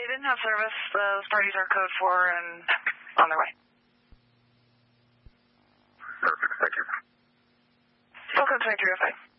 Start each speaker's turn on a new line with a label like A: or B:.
A: didn't have service. Those parties are code 4 and on their way.
B: Perfect. Thank you.
A: Welcome to 2305.